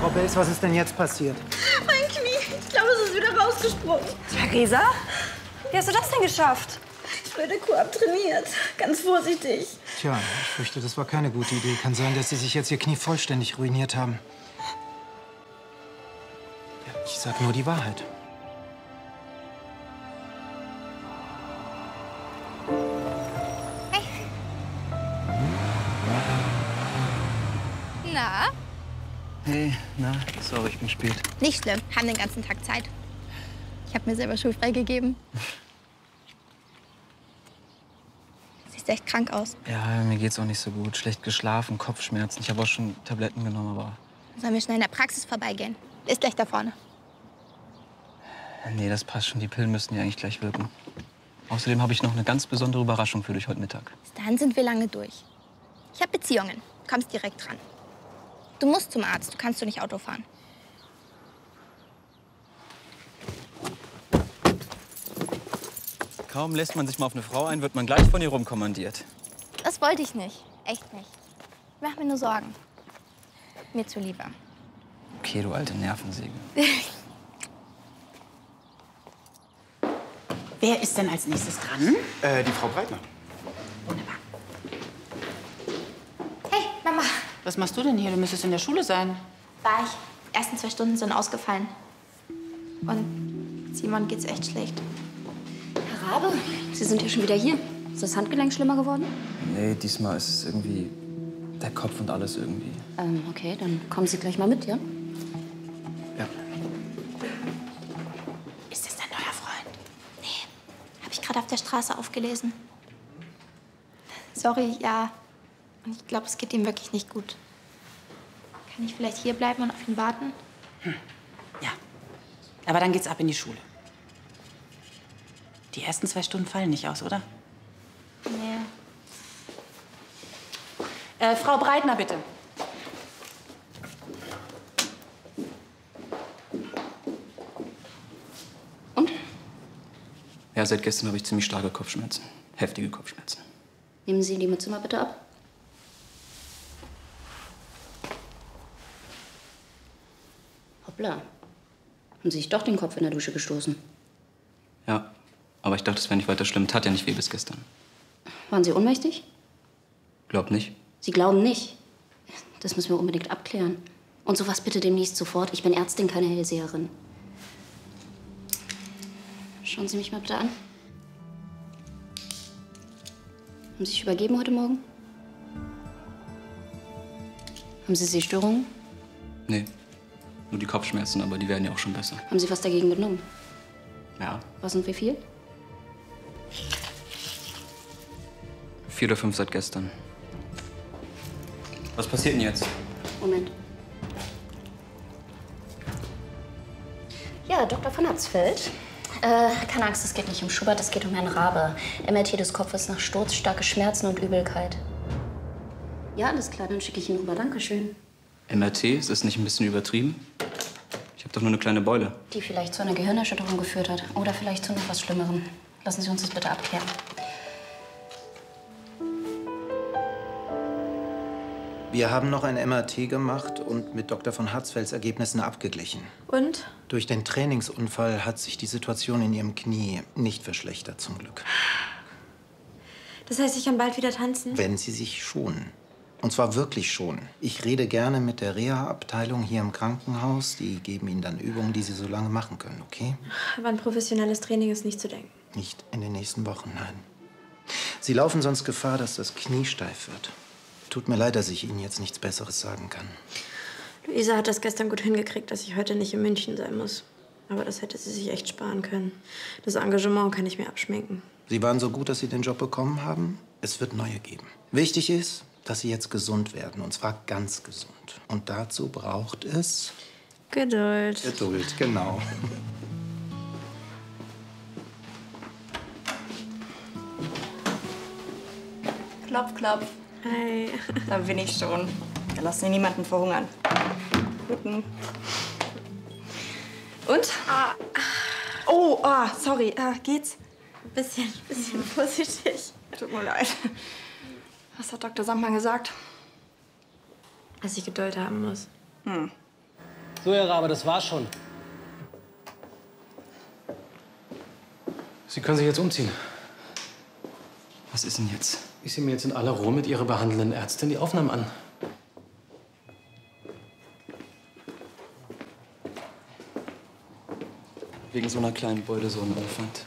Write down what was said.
Frau Belz, was ist denn jetzt passiert? Mein Knie. Ich glaube, es ist wieder rausgesprungen. Theresa? Wie hast du das denn geschafft? Ich wurde Koop trainiert. Ganz vorsichtig. Tja, ich fürchte, das war keine gute Idee. Kann sein, dass Sie sich jetzt Ihr Knie vollständig ruiniert haben. Ja, ich sag nur die Wahrheit. Na? Hey, na, sorry, ich bin spät. Nicht schlimm, haben den ganzen Tag Zeit. Ich habe mir selber schulfrei gegeben. Siehst echt krank aus. Ja, mir geht's auch nicht so gut. Schlecht geschlafen, Kopfschmerzen. Ich habe auch schon Tabletten genommen, aber... Sollen wir schnell in der Praxis vorbeigehen? Ist gleich da vorne. Nee, das passt schon. Die Pillen müssten ja eigentlich gleich wirken. Außerdem habe ich noch eine ganz besondere Überraschung für dich heute Mittag. Bis dahin sind wir lange durch. Ich habe Beziehungen. Kommst direkt dran. Du musst zum Arzt. Du kannst nicht Auto fahren. Kaum lässt man sich mal auf eine Frau ein, wird man gleich von ihr rumkommandiert. Das wollte ich nicht. Echt nicht. Ich mach mir nur Sorgen. Mir zuliebe. Okay, du alte Nervensäge. Wer ist denn als nächstes dran? Die Frau Breitner. Wunderbar. Hey, Mama. Was machst du denn hier? Du müsstest in der Schule sein. War ich. Die ersten 2 Stunden sind ausgefallen. Und Simon geht's echt schlecht. Herr Rabe, Sie sind ja schon wieder hier. Ist das Handgelenk schlimmer geworden? Nee, diesmal ist es irgendwie der Kopf und alles irgendwie. Okay, dann kommen Sie gleich mal mit, ja? Ja. Ist das dein neuer Freund? Nee, habe ich gerade auf der Straße aufgelesen. Sorry, ja. Und ich glaube, es geht ihm wirklich nicht gut. Kann ich vielleicht hier bleiben und auf ihn warten? Ja. Aber dann geht's ab in die Schule. Die ersten 2 Stunden fallen nicht aus, oder? Nee. Frau Breitner, bitte. Und? Ja, seit gestern habe ich ziemlich starke Kopfschmerzen. Heftige Kopfschmerzen. Nehmen Sie die Mütze mal bitte ab. Hoppla. Haben Sie sich doch den Kopf in der Dusche gestoßen? Ja, aber ich dachte, es wäre nicht weiter schlimm. Tat ja nicht weh bis gestern. Waren Sie ohnmächtig? Glaub nicht. Sie glauben nicht. Das müssen wir unbedingt abklären. Und sowas bitte demnächst sofort. Ich bin Ärztin, keine Hellseherin. Schauen Sie mich mal bitte an. Haben Sie sich übergeben heute Morgen? Haben Sie Sehstörungen? Nee, nur die Kopfschmerzen, aber die werden ja auch schon besser. Haben Sie was dagegen genommen? Ja, Was und wie viel? 4 oder 5 seit gestern. Was passiert denn jetzt? Moment. Ja, Dr. von Hatzfeld. Keine Angst, es geht nicht um Schubert, es geht um Herrn Rabe. MRT des Kopfes nach Sturz, starke Schmerzen und Übelkeit. Ja, alles klar, dann schicke ich ihn rüber. Dankeschön. MRT? Ist das nicht ein bisschen übertrieben? Ich habe doch nur eine kleine Beule. Die vielleicht zu einer Gehirnerschütterung geführt hat. Oder vielleicht zu noch was Schlimmerem. Lassen Sie uns das bitte abklären. Wir haben noch ein MRT gemacht und mit Dr. von Hatzfelds Ergebnissen abgeglichen. Und? Durch den Trainingsunfall hat sich die Situation in Ihrem Knie nicht verschlechtert, zum Glück. Das heißt, ich kann bald wieder tanzen? Wenn Sie sich schonen. Und zwar wirklich schonen. Ich rede gerne mit der Reha-Abteilung hier im Krankenhaus. Die geben Ihnen dann Übungen, die Sie so lange machen können, okay? Aber an professionelles Training ist nicht zu denken. Nicht in den nächsten Wochen, nein. Sie laufen sonst Gefahr, dass das Knie steif wird. Tut mir leid, dass ich Ihnen jetzt nichts Besseres sagen kann. Luisa hat das gestern gut hingekriegt, dass ich heute nicht in München sein muss. Aber das hätte sie sich echt sparen können. Das Engagement kann ich mir abschminken. Sie waren so gut, dass Sie den Job bekommen haben. Es wird neue geben. Wichtig ist, dass Sie jetzt gesund werden. Und zwar ganz gesund. Und dazu braucht es... Geduld. Geduld, genau. Klopf, klopf. Hi. Da bin ich schon. Wir lassen hier niemanden verhungern. Guten. Und? Oh, sorry. Geht's? Bisschen vorsichtig. Tut mir leid. Was hat Dr. Sandmann gesagt? Dass ich Geduld haben muss. So, Herr Rabe, das war's schon. Sie können sich jetzt umziehen. Was ist denn jetzt? Ich sehe mir jetzt in aller Ruhe mit Ihrer behandelnden Ärztin die Aufnahmen an. Wegen so einer kleinen Beute so ein Aufwand.